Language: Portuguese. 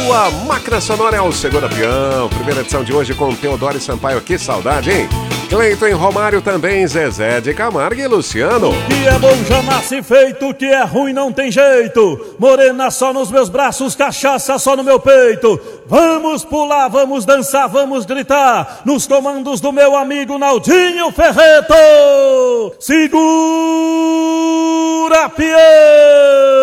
sua máquina sonora é o Segunda Peão. Primeira edição de hoje com Teodoro e Sampaio. Que saudade, hein? Cleiton e Romário também, Zezé de Camargo e Luciano. Que é bom já nasce feito, que é ruim não tem jeito. Morena só nos meus braços, cachaça só no meu peito. Vamos pular, vamos dançar, vamos gritar. Nos comandos do meu amigo Naldinho Ferreto. Segura, Peão!